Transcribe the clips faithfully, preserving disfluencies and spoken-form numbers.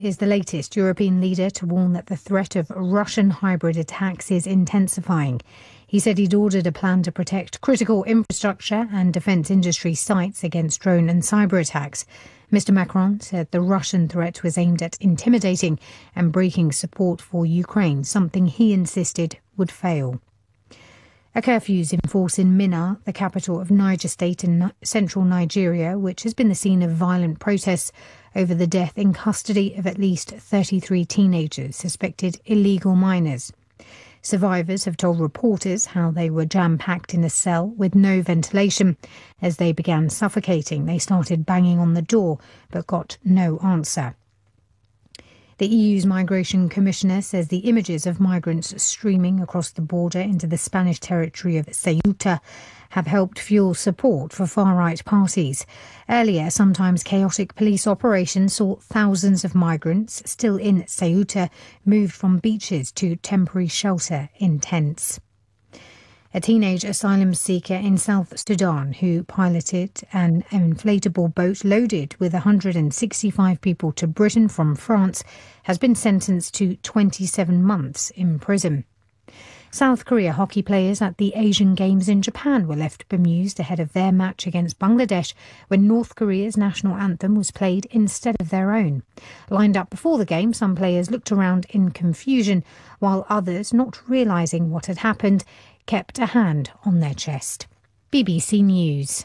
is the latest European leader to warn that the threat of Russian hybrid attacks is intensifying. He said he'd ordered a plan to protect critical infrastructure and defence industry sites against drone and cyber attacks. Mister Macron said the Russian threat was aimed at intimidating and breaking support for Ukraine, something he insisted would fail. A curfew's in force in Minna, the capital of Niger State in central Nigeria, which has been the scene of violent protests over the death in custody of at least thirty-three teenagers, suspected illegal minors. Survivors have told reporters how they were jam-packed in a cell with no ventilation. As they began suffocating, they started banging on the door but got no answer. The E U's Migration Commissioner says the images of migrants streaming across the border into the Spanish territory of Ceuta have helped fuel support for far-right parties. Earlier, sometimes chaotic police operations saw thousands of migrants still in Ceuta moved from beaches to temporary shelter in tents. A teenage asylum seeker in South Sudan who piloted an inflatable boat loaded with one hundred sixty-five people to Britain from France has been sentenced to twenty-seven months in prison. South Korea hockey players at the Asian Games in Japan were left bemused ahead of their match against Bangladesh when North Korea's national anthem was played instead of their own. Lined up before the game, some players looked around in confusion, while others, not realising what had happened, kept a hand on their chest. B B C News.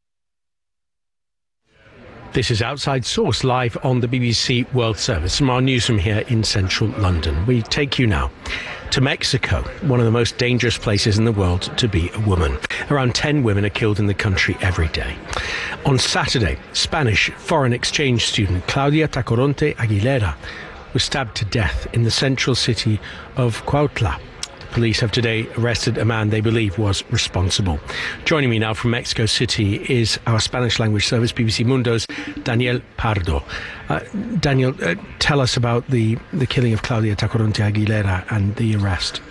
This is Outside Source, live on the B B C World Service from our newsroom here in central London. We take you now to Mexico, one of the most dangerous places in the world to be a woman. Around ten women are killed in the country every day. On Saturday, Spanish foreign exchange student Claudia Tacoronte Aguilera was stabbed to death in the central city of Cuautla. Police have today arrested a man they believe was responsible. Joining me now from Mexico City is our Spanish language service, B B C Mundo's Daniel Pardo. Uh, Daniel, uh, tell us about the, the killing of Claudia Tacoronte Aguilera and the arrest.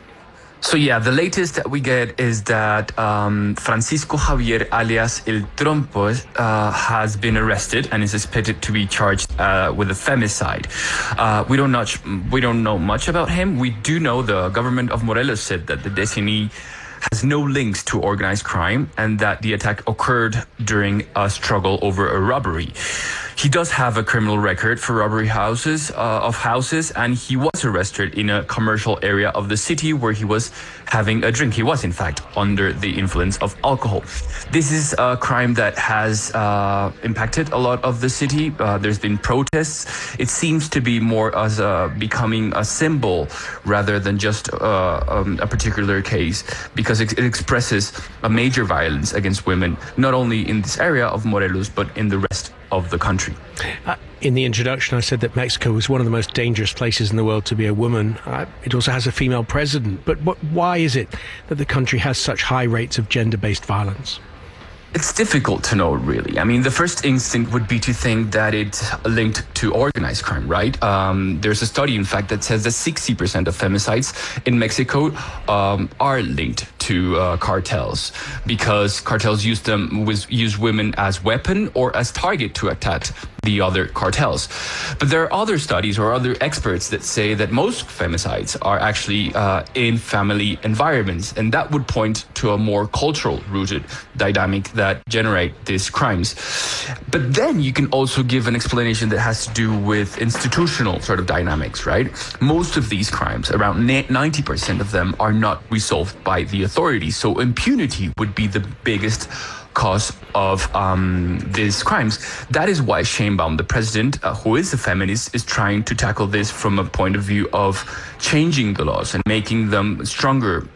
So yeah, the latest that we get is that um, Francisco Javier alias El Trompo uh, has been arrested and is expected to be charged uh, with a femicide. Uh, we don't know we don't know much about him. We do know the government of Morelos said that the designee has no links to organized crime and that the attack occurred during a struggle over a robbery. He does have a criminal record for robbery houses uh, of houses, and he was arrested in a commercial area of the city where he was having a drink. He was, in fact, under the influence of alcohol. This is a crime that has uh, impacted a lot of the city. Uh, there's been protests. It seems to be more as a, becoming a symbol rather than just uh, um, a particular case, because it, it expresses a major violence against women, not only in this area of Morelos, but in the rest of the country. Uh, in the introduction, I said that Mexico is one of the most dangerous places in the world to be a woman. Uh, it also has a female president. But what, why is it that the country has such high rates of gender-based violence? It's difficult to know, really. I mean, the first instinct would be to think that it's linked to organized crime, right? Um, there's a study, in fact, that says that sixty percent of femicides in Mexico um, are linked to uh, cartels, because cartels use them with, use women as weapon or as target to attack the other cartels. But there are other studies or other experts that say that most femicides are actually uh, in family environments, and that would point to a more cultural rooted dynamic that generate these crimes. But then you can also give an explanation that has to do with institutional sort of dynamics, right? Most of these crimes, around ninety percent of them, are not resolved by the authorities. So impunity would be the biggest cause of um, these crimes. That is why Sheinbaum, the president, uh, who is a feminist, is trying to tackle this from a point of view of changing the laws and making them stronger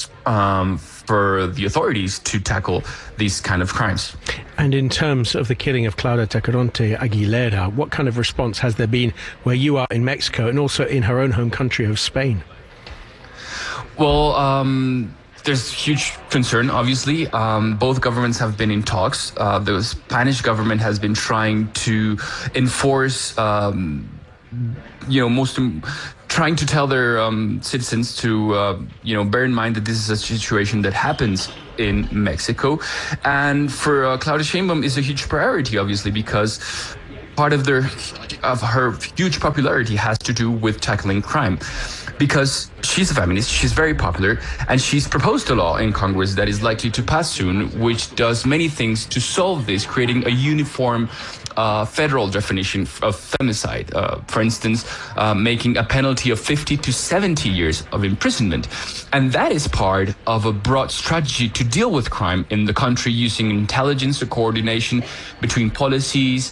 um, for the authorities to tackle these kind of crimes. And in terms of the killing of Claudia Tacoronte Aguilera, what kind of response has there been where you are in Mexico and also in her own home country of Spain? Well, um... there's huge concern, obviously. Um, both governments have been in talks. Uh, the Spanish government has been trying to enforce, um, you know, most trying to tell their um, citizens to, uh, you know, bear in mind that this is a situation that happens in Mexico. And for uh, Claudia Sheinbaum is a huge priority, obviously, because part of their of her huge popularity has to do with tackling crime, because she's a feminist, she's very popular, and she's proposed a law in Congress that is likely to pass soon, which does many things to solve this, creating a uniform uh, federal definition of femicide. Uh, for instance, uh, making a penalty of fifty to seventy years of imprisonment. And that is part of a broad strategy to deal with crime in the country, using intelligence or coordination between policies,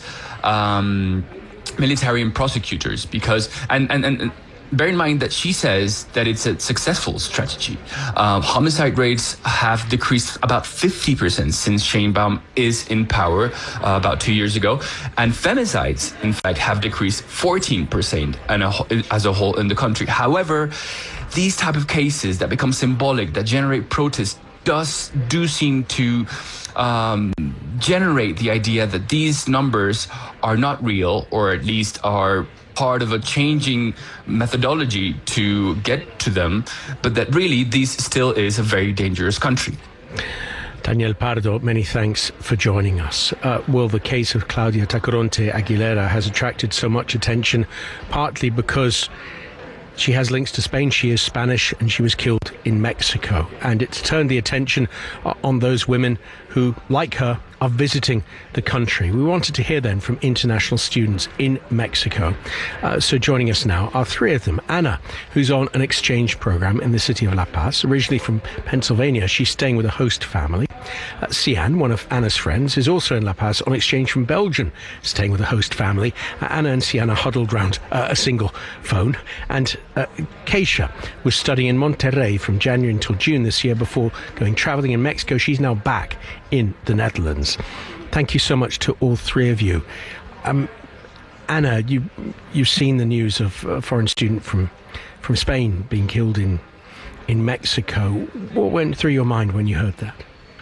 um, military and prosecutors, because, and, and, and bear in mind that she says that it's a successful strategy. Uh, homicide rates have decreased about fifty percent since Sheinbaum is in power uh, about two years ago. And femicides, in fact, have decreased fourteen percent and a, as a whole in the country. However, these type of cases that become symbolic, that generate protests, does do seem to um, generate the idea that these numbers are not real, or at least are part of a changing methodology to get to them, but that really this still is a very dangerous country. Daniel Pardo, many thanks for joining us. Uh, well, the case of Claudia Tacoronte Aguilera has attracted so much attention, partly because she has links to Spain. She is Spanish and she was killed in Mexico. And it's turned the attention on those women who, like her, are visiting the country. We wanted to hear then from international students in Mexico. Uh, so joining us now are three of them. Anna, who's on an exchange program in the city of La Paz, originally from Pennsylvania. She's staying with a host family. Uh, Sian, one of Anna's friends, is also in La Paz on exchange from Belgium, staying with a host family. Uh, Anna and Sian are huddled round uh, a single phone. And uh, Keisha was studying in Monterrey from January until June this year before going traveling in Mexico. She's now back in the Netherlands. Thank you so much to all three of you. Um, Anna, you, you've seen the news of a foreign student from, from Spain being killed in, in Mexico. What went through your mind when you heard that?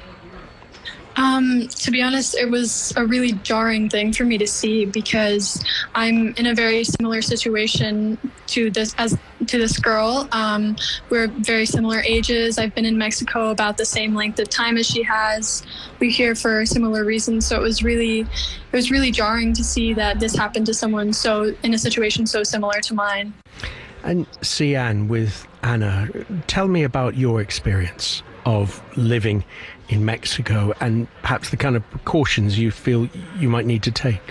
Um, to be honest, it was a really jarring thing for me to see, because I'm in a very similar situation to this as to this girl. Um, we're very similar ages. I've been in Mexico about the same length of time as she has. We're here for similar reasons. So it was really, it was really jarring to see that this happened to someone so in a situation so similar to mine. And Sian, with Anna, tell me about your experience of living in Mexico and perhaps the kind of precautions you feel you might need to take.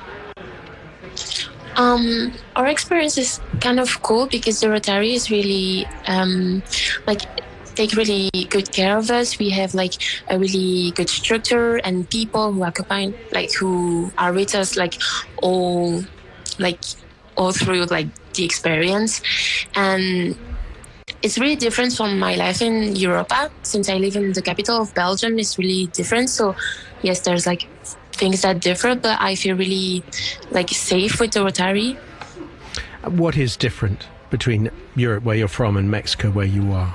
Um, our experience is kind of cool because the Rotary is really um, like take really good care of us. We have like a really good structure and people who occupy like who are with us like all like all through like the experience. And it's really different from my life in Europa. Since I live in the capital of Belgium, it's really different. So yes, there's like things that differ, but I feel really like safe with the Rotary. What is different between Europe, where you're from, and Mexico, where you are?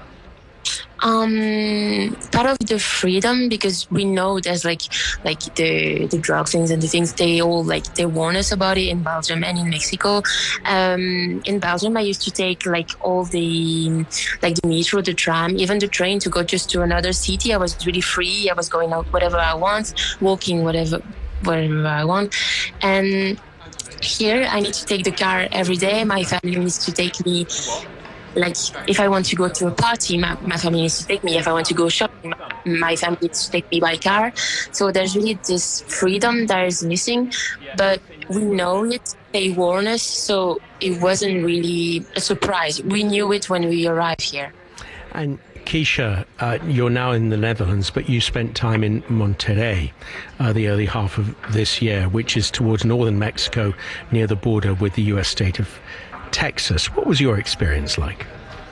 Um, part of the freedom, because we know there's like like the the drug things and the things they all like they warn us about it in Belgium and in Mexico. Um, in Belgium, I used to take like all the like the metro, the tram, even the train to go just to another city. I was really free. I was going out whatever I want, walking whatever whatever I want, and here I need to take the car every day. My family needs to take me. Like, if I want to go to a party, my, my family needs to take me. If I want to go shopping, my family needs to take me by car. So there's really this freedom that is missing, but we know it. They warn us, so it wasn't really a surprise. We knew it when we arrived here. And Keisha, uh, you're now in the Netherlands, but you spent time in Monterrey uh, the early half of this year, which is towards northern Mexico, near the border with the U S state of Texas. What was your experience like?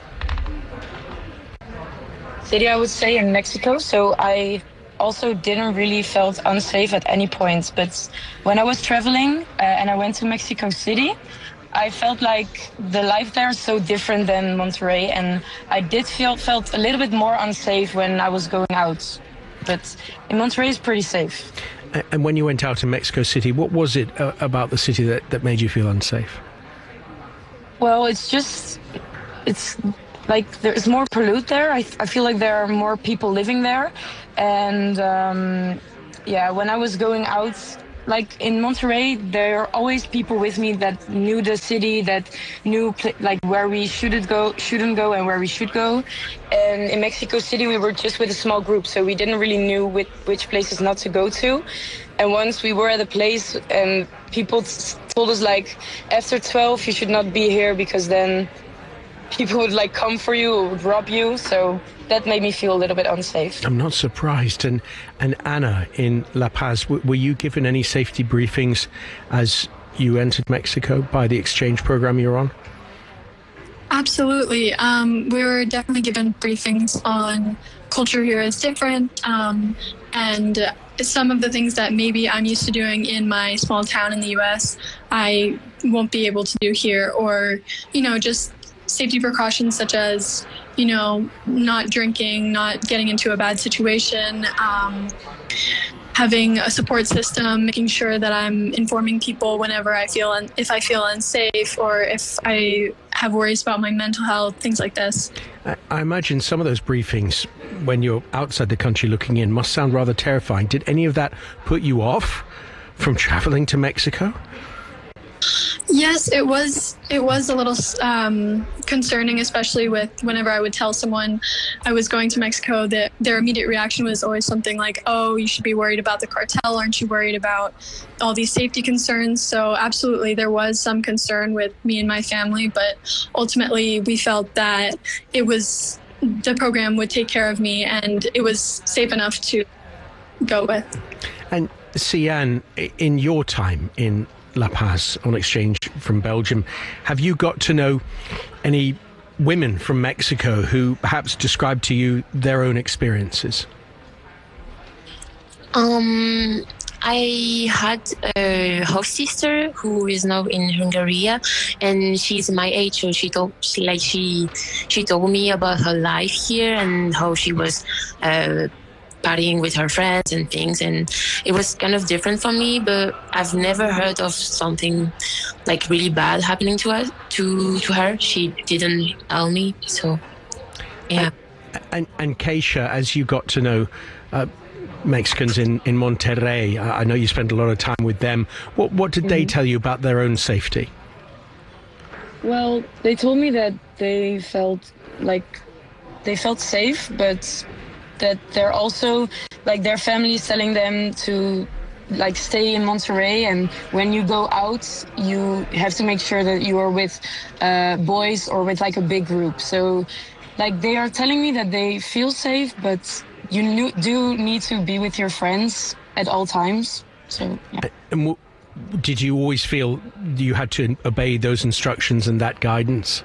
City, I would say, in Mexico. So I also didn't really felt unsafe at any point. But when I was traveling uh, and I went to Mexico City, I felt like the life there is so different than Monterrey, and I did feel felt a little bit more unsafe when I was going out. But in Monterrey, it's pretty safe. And when you went out in Mexico City, what was it uh, about the city that, that made you feel unsafe? Well, it's just, it's like there's more pollute there. I, I feel like there are more people living there. And um, yeah, when I was going out, like in Monterrey, there are always people with me that knew the city, that knew like where we shouldn't go, shouldn't go, and where we should go. And in Mexico City, we were just with a small group, so we didn't really knew which, which places not to go to. And once we were at a place, and people told us like, after twelve, you should not be here because then people would like come for you or would rob you. So that made me feel a little bit unsafe. I'm not surprised. And and Ana, in La Paz, w- were you given any safety briefings as you entered Mexico by the exchange program you're on? Absolutely. Um, we were definitely given briefings on culture here is different, um, and some of the things that maybe I'm used to doing in my small town in the U S, I won't be able to do here, or, you know, just safety precautions such as, you know, not drinking, not getting into a bad situation, um, having a support system, making sure that I'm informing people whenever I feel, un- if I feel unsafe or if I have worries about my mental health, things like this. I, I imagine some of those briefings, when you're outside the country looking in, must sound rather terrifying. Did any of that put you off from traveling to Mexico? Yes, it was. It was a little um, concerning, especially with whenever I would tell someone I was going to Mexico, that their immediate reaction was always something like, "Oh, you should be worried about the cartel. Aren't you worried about all these safety concerns?" So absolutely, there was some concern with me and my family, but ultimately we felt that it was the program would take care of me, and it was safe enough to go with. And Sian, in your time in La Paz on exchange from Belgium, have you got to know any women from Mexico who perhaps described to you their own experiences? Um, I had a host sister who is now in Hungary, and she's my age. So she told, she, like she, she told me about her life here and how she was uh, partying with her friends and things, and it was kind of different for me. But I've never heard of something like really bad happening to her. To to her, she didn't tell me. So, yeah. And and, and Keisha, as you got to know Uh, Mexicans in, in Monterrey, I know you spent a lot of time with them. What what did mm-hmm. they tell you about their own safety? Well, they told me that they felt like they felt safe, but that they're also like their family is telling them to like stay in Monterrey, and when you go out, you have to make sure that you are with uh, boys or with like a big group. So, like they are telling me that they feel safe, but you knew, do need to be with your friends at all times. So, yeah. And w- did you always feel you had to obey those instructions and that guidance?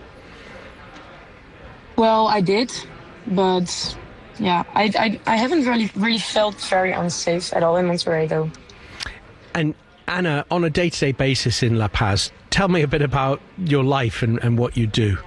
Well, I did, but yeah, I, I, I haven't really, really felt very unsafe at all in Monterrey, though. And Ana, on a day-to-day basis in La Paz, tell me a bit about your life and, and what you do.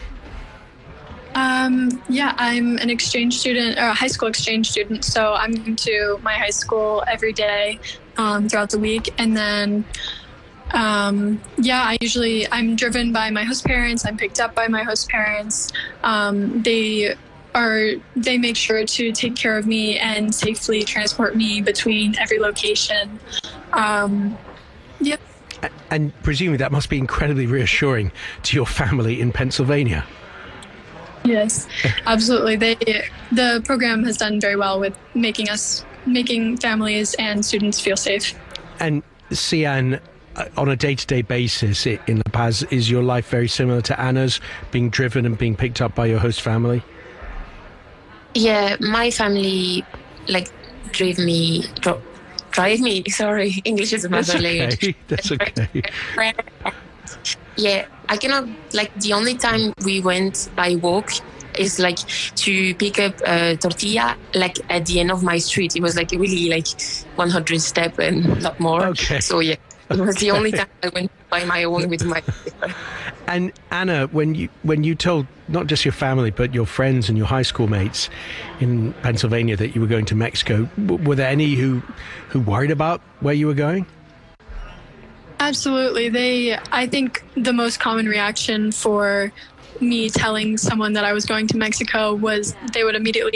Um, yeah, I'm an exchange student, or a high school exchange student. So I'm going to my high school every day um, throughout the week. And then, um, yeah, I usually, I'm driven by my host parents. I'm picked up by my host parents. Um, they are, they make sure to take care of me and safely transport me between every location. Um, yeah. And presumably that must be incredibly reassuring to your family in Pennsylvania. Yes, absolutely. They, the program has done very well with making us, making families and students feel safe. And Sian, on a day-to-day basis in La Paz, is your life very similar to Ana's, being driven and being picked up by your host family? Yeah, my family, like, drive me, dro- drive me, sorry, English is my mother language. That's okay. Yeah, I cannot, like, the only time we went by walk is, like, to pick up a tortilla, like, at the end of my street. It was, like, really, like, one hundred steps and not more. Okay. So, yeah, it was the only time I went by my own with my sister. And, Ana, when you when you told not just your family, but your friends and your high school mates in Pennsylvania that you were going to Mexico, w- were there any who, who worried about where you were going? Absolutely. They, I think the most common reaction for me telling someone that I was going to Mexico was they would immediately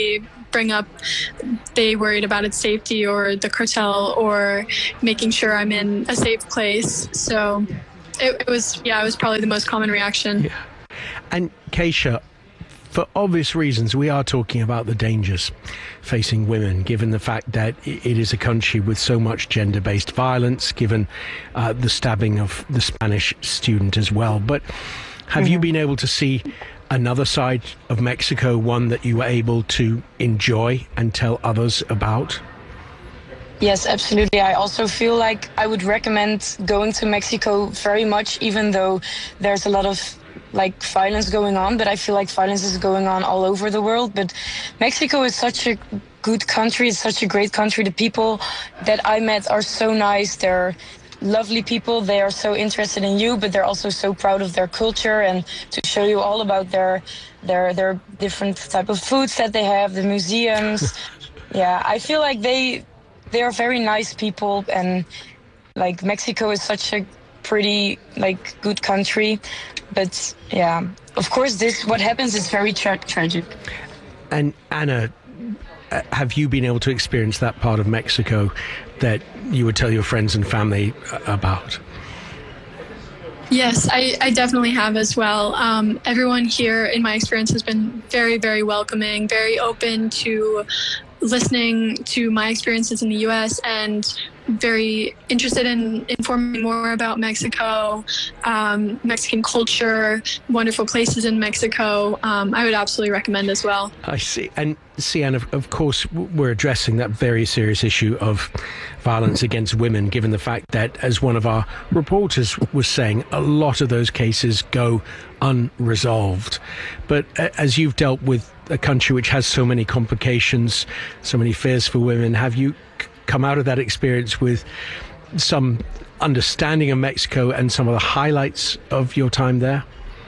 bring up they worried about its safety or the cartel or making sure I'm in a safe place. So it, it was, yeah, it was probably the most common reaction. Yeah. And Keisha, for obvious reasons, we are talking about the dangers facing women, given the fact that it is a country with so much gender-based violence, given uh, the stabbing of the Spanish student as well. But have mm-hmm. you been able to see another side of Mexico, one that you were able to enjoy and tell others about? Yes, absolutely. I also feel like I would recommend going to Mexico very much, even though there's a lot of like violence going on, but I feel like violence is going on all over the world. But Mexico is such a good country. It's such a great country. The people that I met are so nice. They're lovely people. They are so interested in you, but they're also so proud of their culture and to show you all about their their their different type of foods that they have, the museums. Yeah, I feel like they they are very nice people, and like Mexico is such a pretty like good country. But yeah, of course, this what happens is very tra- tragic. And Anna, have you been able to experience that part of Mexico that you would tell your friends and family about? Yes, I, I definitely have as well. Um, everyone here, in my experience, has been very, very welcoming, very open to listening to my experiences in the U S and very interested in informing more about Mexico, um, Mexican culture, wonderful places in Mexico. Um, I would absolutely recommend as well. I see. And Sian, of, of course, we're addressing that very serious issue of violence against women, given the fact that, as one of our reporters was saying, a lot of those cases go unresolved. But as you've dealt with a country which has so many complications, so many fears for women, have you come out of that experience with some understanding of Mexico and some of the highlights of your time there?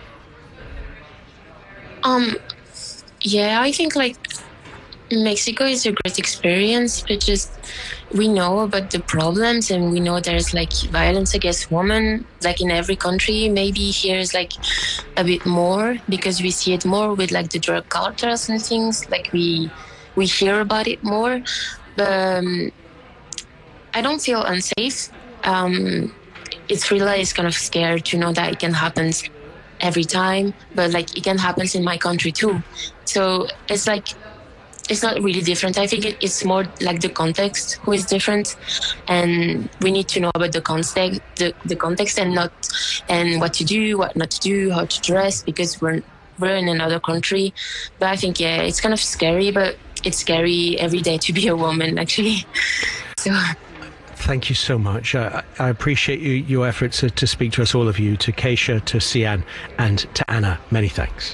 Um, yeah, I think like Mexico is a great experience, but just we know about the problems and we know there's like violence against women, like in every country. Maybe here is like a bit more because we see it more with like the drug cartels and things. Like we we hear about it more, but um, I don't feel unsafe. Um, it's really it's kind of scary to know that it can happen every time, but like it can happen in my country too. So it's like it's not really different. I think it, it's more like the context who is different, and we need to know about the context, the, the context, and not and what to do, what not to do, how to dress, because we're we're in another country. But I think yeah, it's kind of scary, but it's scary every day to be a woman, actually. So. Thank you so much. Uh, I appreciate you, your efforts to, to speak to us, all of you, to Keisha, to Sian, and to Anna. Many thanks.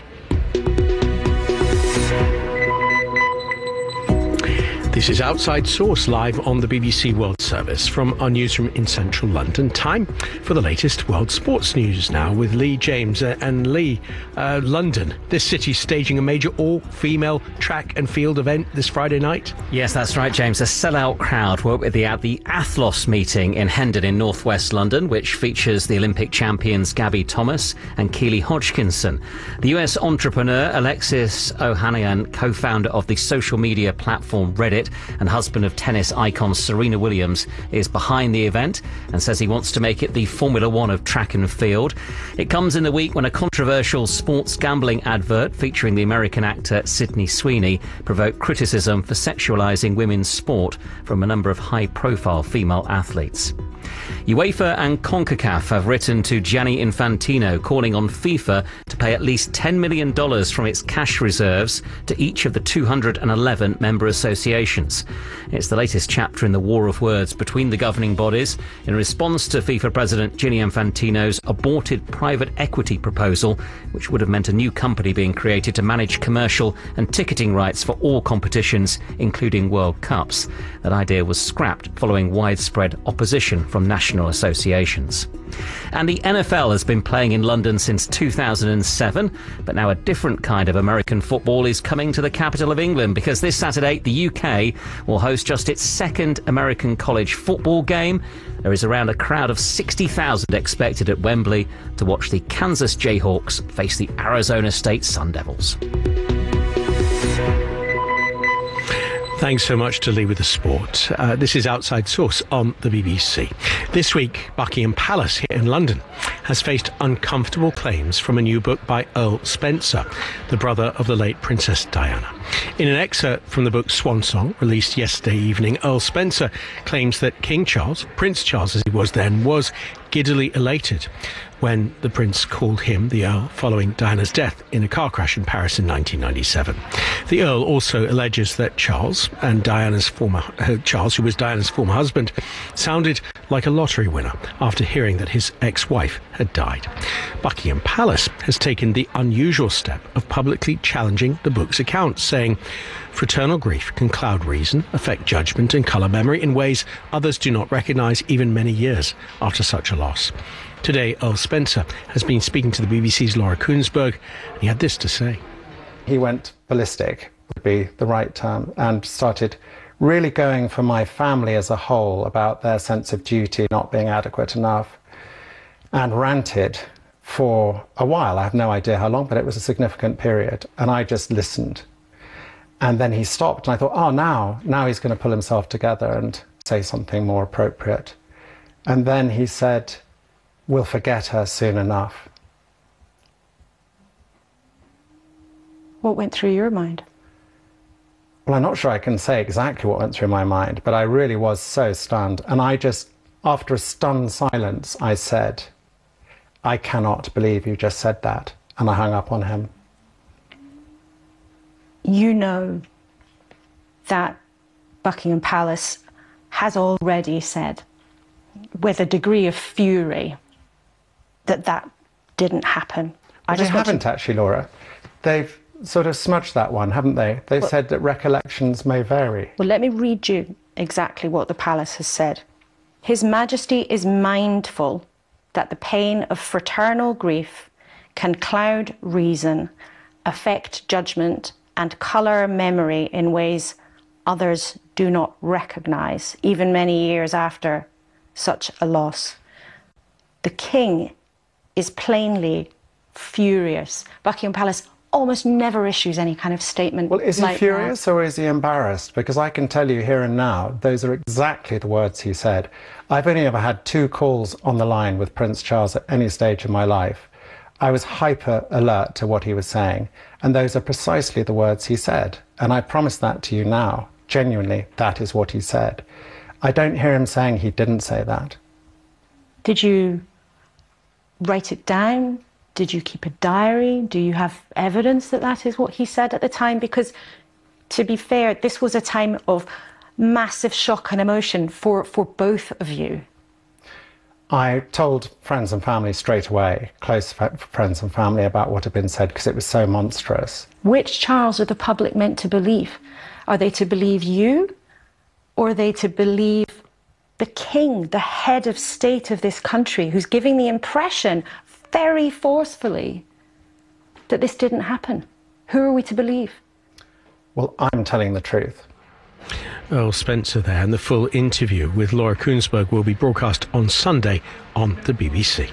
This is Outside Source, live on the B B C World Service from our newsroom in central London. Time for the latest world sports news now with Lee James. Uh, and Lee, uh, London, this city staging a major all-female track and field event this Friday night. Yes, that's right, James. A sellout crowd were at the, at the Athlos meeting in Hendon in northwest London, which features the Olympic champions Gabby Thomas and Keely Hodgkinson. The U S entrepreneur Alexis Ohanian, co-founder of the social media platform Reddit, and husband of tennis icon Serena Williams, is behind the event and says he wants to make it the Formula One of track and field. It comes in the week when a controversial sports gambling advert featuring the American actor Sydney Sweeney provoked criticism for sexualising women's sport from a number of high-profile female athletes. UEFA and CONCACAF have written to Gianni Infantino calling on FIFA to pay at least ten million dollars from its cash reserves to each of the two hundred eleven member associations. It's the latest chapter in the war of words between the governing bodies in response to FIFA President Gianni Infantino's aborted private equity proposal, which would have meant a new company being created to manage commercial and ticketing rights for all competitions, including World Cups. That idea was scrapped following widespread opposition from national associations. And the N F L has been playing in London since two thousand seven, but now a different kind of American football is coming to the capital of England, because this Saturday the U K will host just its second American college football game. There is around a crowd of sixty thousand expected at Wembley to watch the Kansas Jayhawks face the Arizona State Sun Devils. Thanks so much to Lee with the sport. Uh, this is Outside Source on the B B C. This week, Buckingham Palace here in London has faced uncomfortable claims from a new book by Earl Spencer, the brother of the late Princess Diana. In an excerpt from the book Swan Song, released yesterday evening, Earl Spencer claims that King Charles, Prince Charles as he was then, was giddily elated when the prince called him the Earl following Diana's death in a car crash in Paris in nineteen ninety-seven. The Earl also alleges that Charles and Diana's former uh, Charles, who was Diana's former husband, sounded like a lottery winner after hearing that his ex-wife had died. Buckingham Palace has taken the unusual step of publicly challenging the book's accounts, saying fraternal grief can cloud reason, affect judgment and colour memory in ways others do not recognise even many years after such a loss. Today, Earl Spencer has been speaking to the B B C's Laura Kuenssberg, and he had this to say. He went ballistic, would be the right term, and started really going for my family as a whole about their sense of duty not being adequate enough, and ranted for a while. I have no idea how long, but it was a significant period, and I just listened. And then he stopped, and I thought, oh, now, now he's going to pull himself together and say something more appropriate. And then he said, we'll forget her soon enough. What went through your mind? Well, I'm not sure I can say exactly what went through my mind, but I really was so stunned. And I just, after a stunned silence, I said, I cannot believe you just said that. And I hung up on him. You know that Buckingham Palace has already said, with a degree of fury, that that didn't happen. I But just they want haven't to... actually, Laura. They've sort of smudged that one, haven't they? They've Well- said that recollections may vary. Well, let me read you exactly what the palace has said. His Majesty is mindful that the pain of fraternal grief can cloud reason, affect judgment, and colour memory in ways others do not recognise, even many years after such a loss. The King is plainly furious. Buckingham Palace almost never issues any kind of statement. Well, is he like furious that. or is he embarrassed? Because I can tell you here and now, those are exactly the words he said. I've only ever had two calls on the line with Prince Charles at any stage in my life. I was hyper alert to what he was saying, and those are precisely the words he said. And I promise that to you now. Genuinely, that is what he said. I don't hear him saying he didn't say that. Did you write it down? Did you keep a diary? Do you have evidence that that is what he said at the time? Because, to be fair, this was a time of massive shock and emotion for, for both of you. I told friends and family straight away, close f- friends and family, about what had been said because it was so monstrous. Which Charles are the public meant to believe? Are they to believe you, or are they to believe the King, the head of state of this country, who's giving the impression very forcefully that this didn't happen? Who are we to believe? Well, I'm telling the truth. Earl Spencer there, and the full interview with Laura Kuenssberg will be broadcast on Sunday on the B B C.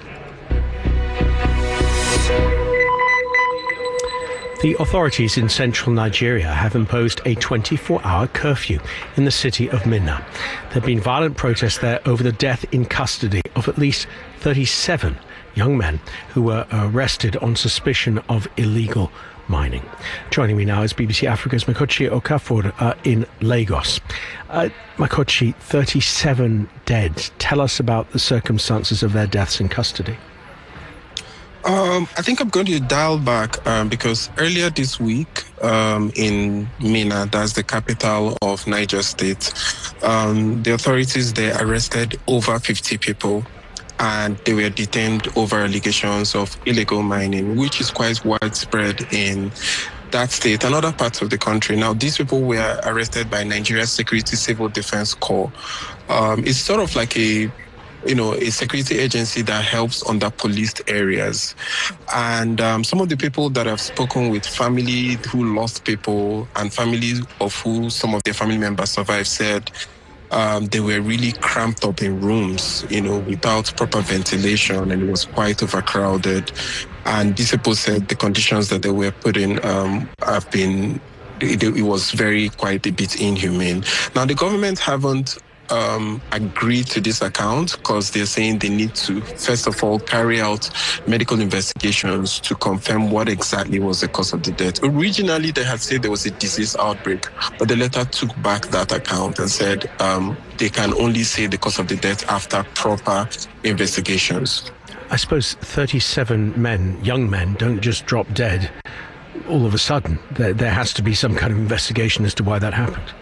The authorities in central Nigeria have imposed a twenty-four hour curfew in the city of Minna. There have been violent protests there over the death in custody of at least thirty-seven young men who were arrested on suspicion of illegal mining. Joining me now is B B C Africa's Makochi Okafor uh, in Lagos. Uh, Makochi, thirty-seven dead. Tell us about the circumstances of their deaths in custody. Um, I think I'm going to dial back um, because earlier this week um, in Minna, that's the capital of Niger State, um, the authorities there arrested over fifty people, and they were detained over allegations of illegal mining, which is quite widespread in that state and other parts of the country. Now, these people were arrested by Nigeria's Security Civil Defense Corps. Um, it's sort of like a you know, a security agency that helps on the policed areas. And um, some of the people that have spoken with family who lost people and families of who some of their family members survived said um, they were really cramped up in rooms, you know, without proper ventilation, and it was quite overcrowded. And these people said the conditions that they were put in um, have been it, it was very quite a bit inhumane. Now, the government haven't um, agreed to this account because they're saying they need to, first of all, carry out medical investigations to confirm what exactly was the cause of the death. Originally, they had said there was a disease outbreak, but the letter took back that account and said um, they can only say the cause of the death after proper investigations. I suppose thirty-seven men, young men, don't just drop dead all of a sudden. There, there has to be some kind of investigation as to why that happened.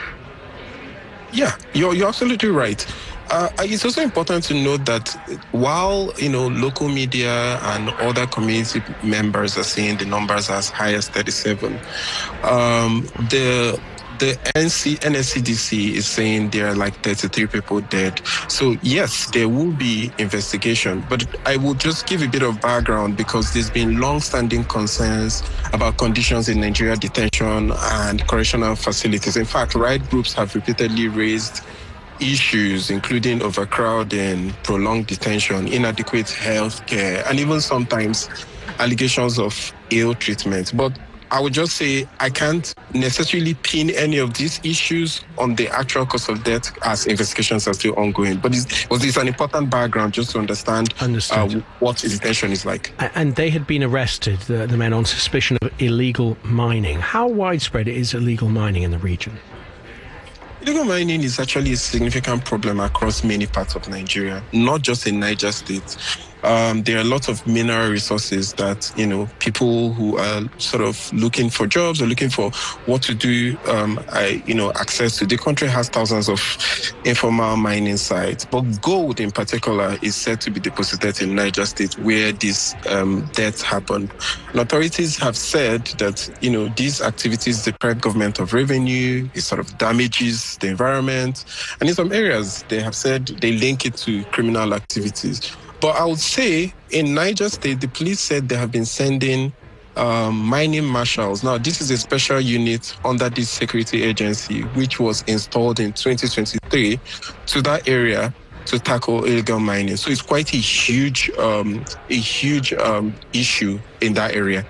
Yeah, you're, you're absolutely right. Uh, it's also important to note that while, you know, local media and other community members are saying the numbers are as high as thirty-seven, um, the the N C, N S C D C is saying there are like thirty-three people dead. So yes, there will be investigation, but I will just give a bit of background because there's been long-standing concerns about conditions in Nigeria detention and correctional facilities. In fact, right groups have repeatedly raised issues, including overcrowding, prolonged detention, inadequate health care, and even sometimes allegations of ill treatment. But I would just say I can't necessarily pin any of these issues on the actual cause of death as investigations are still ongoing. But it's, it's an important background just to understand uh, what detention is like. And they had been arrested, the, the men, on suspicion of illegal mining. How widespread is illegal mining in the region? Illegal mining is actually a significant problem across many parts of Nigeria, not just in Niger State. Um, there are a lot of mineral resources that, you know, people who are sort of looking for jobs or looking for what to do, um, I, you know, access to. The country has thousands of informal mining sites, but gold in particular is said to be deposited in Niger State where these um, deaths happened. And authorities have said that, you know, these activities deprive government of revenue, it sort of damages the environment. And in some areas, they have said they link it to criminal activities. But I would say in Niger State, the police said they have been sending um, mining marshals. Now, this is a special unit under this security agency, which was installed in twenty twenty-three to that area to tackle illegal mining. So it's quite a huge, um, a huge um, issue in that area.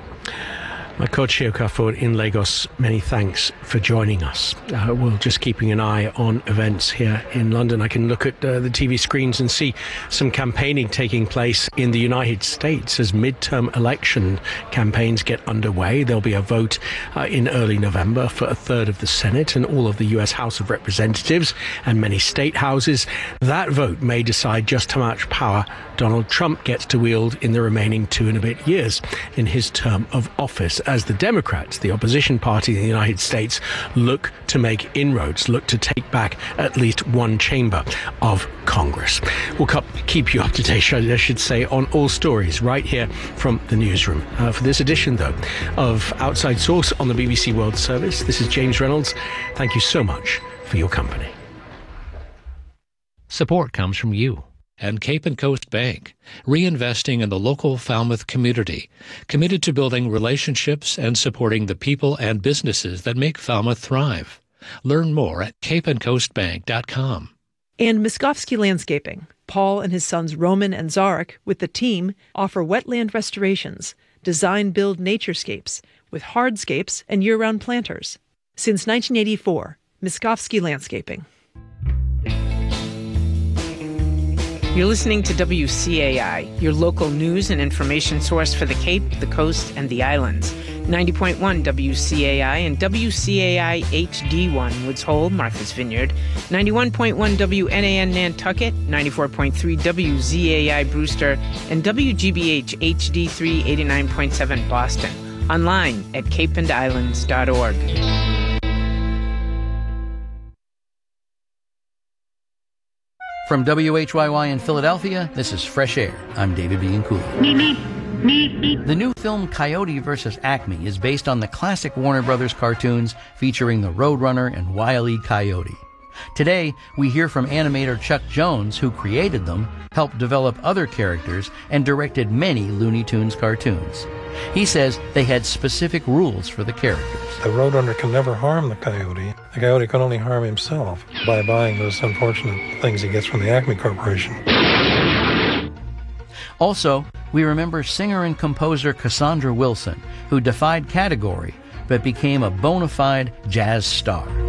Makochi Okafor in Lagos, many thanks for joining us. Uh, we're just keeping an eye on events here in London. I can look at uh, the T V screens and see some campaigning taking place in the United States as midterm election campaigns get underway. There'll be a vote uh, in early November for a third of the Senate and all of the U S House of Representatives and many state houses. That vote may decide just how much power Donald Trump gets to wield in the remaining two and a bit years in his term of office, as the Democrats, the opposition party in the United States, look to make inroads, look to take back at least one chamber of Congress. We'll keep you up to date, I should say, on all stories right here from the newsroom. Uh, for this edition, though, of Outside Source on the B B C World Service, this is James Reynolds. Thank you so much for your company. Support comes from you and Cape and Coast Bank, reinvesting in the local Falmouth community, committed to building relationships and supporting the people and businesses that make Falmouth thrive. Learn more at cape and coast bank dot com. And Miskovsky Landscaping. Paul and his sons Roman and Zarek, with the team, offer wetland restorations, design-build naturescapes, with hardscapes and year-round planters. Since nineteen eighty-four, Miskovsky Landscaping. You're listening to W C A I, your local news and information source for the Cape, the Coast, and the Islands. ninety point one W C A I and W C A I H D one Woods Hole, Martha's Vineyard. ninety-one point one W N A N Nantucket, ninety-four point three W Z A I Brewster, and W G B H H D three eighty-nine point seven Boston. Online at cape and islands dot org. From W H Y Y in Philadelphia, this is Fresh Air. I'm David Bianculli. The new film Coyote versus Acme is based on the classic Warner Brothers cartoons featuring the Roadrunner and Wile E. Coyote. Today, we hear from animator Chuck Jones, who created them, helped develop other characters, and directed many Looney Tunes cartoons. He says they had specific rules for the characters. The Roadrunner can never harm the Coyote. The Coyote can only harm himself by buying those unfortunate things he gets from the Acme Corporation. Also, we remember singer and composer Cassandra Wilson, who defied category but became a bona fide jazz star.